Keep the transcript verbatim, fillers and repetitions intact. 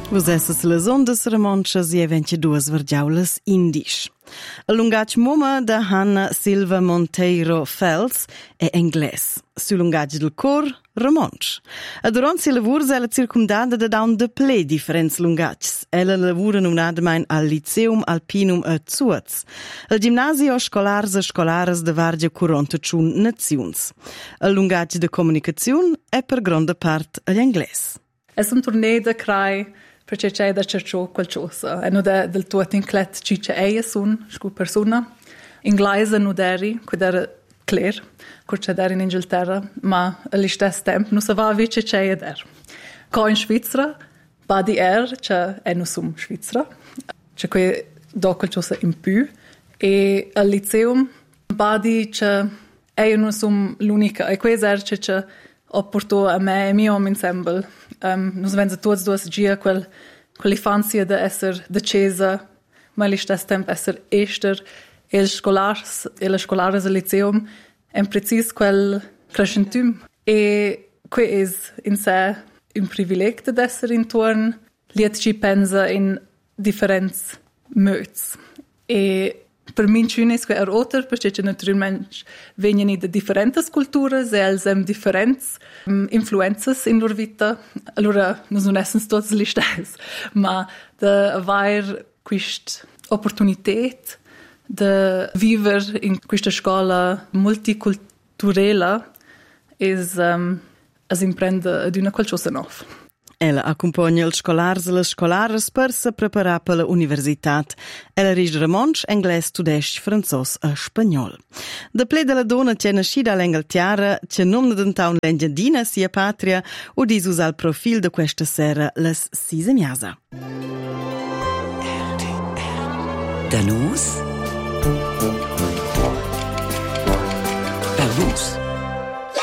Vos essas las ondas remonchas e ventiduas vergiaulas indis. Il lungatg muma da Hanna Silva Monteiro Fels è inglés. Sul lungatg del cor, remonch. A durant si lavurs ella circumdada da daun de ple differents lungatgs. Ella lavura nun admain al Liceum Alpinum a Zuaz. Al gimnasio scolars e scolares de vargia quarantatrun naziuns. Il lungatg de comunicaziun è per grande part all'inglés. Es un torneo da crai perché c'è da cercò qualcosa. E non è del tuo inclet ci c'è eia sun, scu persona. Inglese non eri, quid era clear, cur c'è in Inghilterra, ma allo stesso tempo non sapeva che c'è ed Qua in Svizzera, badi er, c'è e non sum Svizzera, c'è qui do qualcosa in più, e al liceum, badi c'è e non sum l'unica, e qui er c'è opporto a me e mio ensemble. Um, nos venza tutti due gia quel quell'infanzia de esser decesa, ma allo stesso tempo esser ester, e il scolars, e le scolares al liceum, è precis quel crescentum. E qui è in sé un privilegio di essere intorno, liet ci pensa in differenti modi. E per me c'è un è roter, perché naturalmente vengono da differenti culture e hanno differenti um, influenze in loro vita. Allora non sono tutti gli stessi, ma di avere questa opportunità di vivere in questa scuola multiculturale è um, imprendere ad una qualcosa nuova. Ella accompagna els scolars e les scolares per se preparar per la universitat. Ella rige romansch, inglès, tudesc, franzos e spagnol. De ple de la donna c'è nascida all'Inghilterra, c'è nom de dentaun l'engiadina sia patria, o disus al profil de questa sera les sise miasa. Danus? Per vos?